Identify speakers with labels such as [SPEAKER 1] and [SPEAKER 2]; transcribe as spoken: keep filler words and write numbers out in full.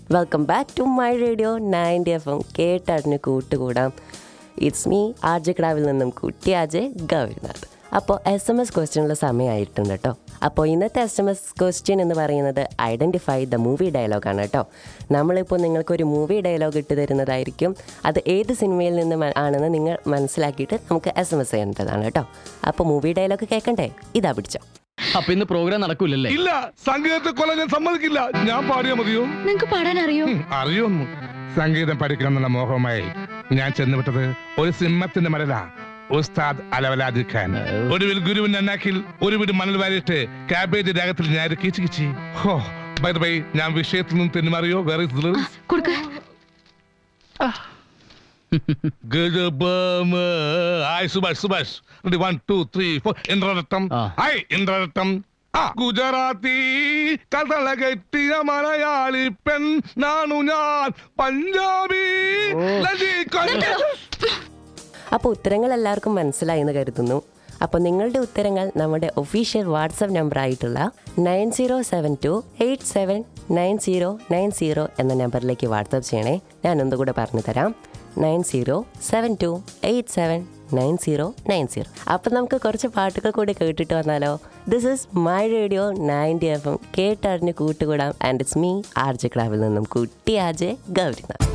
[SPEAKER 1] Welcome back to my radio ninety F M. കേട്ടറിഞ്ഞ് കൂട്ടുകൂടാം. It's me ആർജക്കിടാവിൽ നിന്നും കുട്ടി അജയ് ഗൗരിനാഥ്. അപ്പോൾ എസ് എം എസ് ക്വസ്റ്റ്യനുള്ള സമയമായിട്ടുണ്ട് കേട്ടോ. അപ്പോൾ ഇന്നത്തെ എസ് എം എസ് ക്വസ്റ്റ്യൻ എന്ന് പറയുന്നത് ഐഡൻറ്റിഫൈ ദ മൂവി ഡയലോഗാണ് കേട്ടോ. നമ്മളിപ്പോൾ നിങ്ങൾക്കൊരു മൂവി ഡയലോഗ് ഇട്ട് തരുന്നതായിരിക്കും. അത് ഏത് സിനിമയിൽ നിന്ന് ആണെന്ന് നിങ്ങൾ മനസ്സിലാക്കിയിട്ട് നമുക്ക് എസ് എം എസ് ചെയ്യേണ്ടതാണ് കേട്ടോ. അപ്പോൾ മൂവി ഡയലോഗ് കേൾക്കണ്ടേ? ഇതാ പിടിച്ചോ.
[SPEAKER 2] അപ്പൊ ഇന്ന് പ്രോഗ്രാം നടക്കൂലല്ലേ?
[SPEAKER 3] ഇല്ല, സംഗീതത്തെ കൊല്ലാൻ ഞാൻ സമ്മതിക്കില്ല. ഞാൻ പാടിയാ മതിയോ?
[SPEAKER 4] നിങ്ങക്ക് പാടാൻ അറിയോ?
[SPEAKER 3] അറിയോന്നു. സംഗീതം പഠിക്കണം എന്നുള്ള മോഹമായി ഞാൻ ചെന്നുവിട്ടത് ഒരു സിംഹത്തിന്റെ മരല ഉസ്താദ് അലവലാദി ഖാൻ. ഒടുവിൽ ഗുരുവിന്റെ അന്നാക്കിൽ ഒരു വീട് മണൽ വാരിയിട്ട് കാബേജ് രാഗത്തിൽ ഞാൻ കിച്ചി കിച്ചി. ഹോ ബൈ ദ ബൈ, ഞാൻ വിഷയത്തിൽ നിന്ന് തെന്നുമാറിയോ? വേറെ Subhash Subhash one two three four ഇന്ദ്രരട്ടം. Hi ഇന്ദ്രരട്ടം. Gujarati കഥള കെട്ടിയ മലയാളി പെൺ നാണു ഞാൻ പഞ്ചാബി.
[SPEAKER 1] അപ്പോൾ ഉത്തരങ്ങൾ എല്ലാവർക്കും മനസ്സിലായി എന്ന് കരുതുന്നു. അപ്പോൾ നിങ്ങളുടെ ഉത്തരങ്ങൾ നമ്മുടെ ഒഫീഷ്യൽ വാട്സപ്പ് നമ്പർ ആയിട്ടുള്ള nine zero seven to eight seven nine zero nine zero എന്ന നമ്പറിലേക്ക് വാട്സപ്പ് ചെയ്യണേ. ഞാൻ ഒന്നുകൂടെ പറഞ്ഞു തരാം. Nine zero seven to eight seven nine zero nine zero. അപ്പം നമുക്ക് കുറച്ച് പാട്ടുകൾ കൂടി കേട്ടിട്ട് വന്നാലോ? This is my radio ninety F M. കേട്ടറിഞ്ഞ് കൂട്ടുകൂടാം. ആൻഡ് ഇറ്റ്സ് മീ ആർജക്കിടാവിൽ നിന്നും കുട്ടി അജയ് ഗൗരിനാഥ്.